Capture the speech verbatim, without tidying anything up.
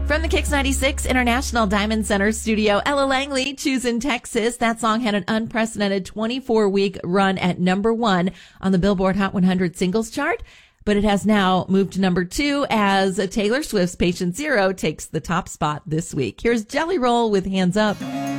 From the Kix ninety-six International Diamond Center studio, Ella Langley, Choosing Texas. That song had an unprecedented twenty-four week run at number one on the Billboard Hot one hundred singles chart, but it has now moved to number two as Taylor Swift's Patient Zero takes the top spot this week. Here's Jelly Roll with Hands Up.